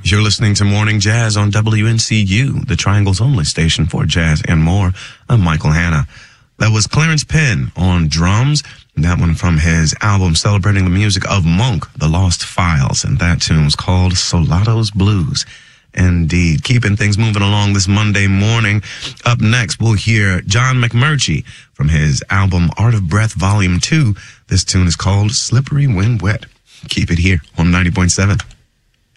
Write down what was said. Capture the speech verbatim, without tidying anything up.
You're listening to Morning Jazz on W N C U, the Triangle's only station for jazz and more. I'm Michael Hanna. That was Clarence Penn on drums. That one from his album celebrating the music of Monk, The Lost Files. And that tune was called Solato's Blues. Indeed. Keeping things moving along this Monday morning. Up next, we'll hear John McMurtry from his album Art of Breath Volume two. This tune is called Slippery When Wet. Keep it here on ninety point seven.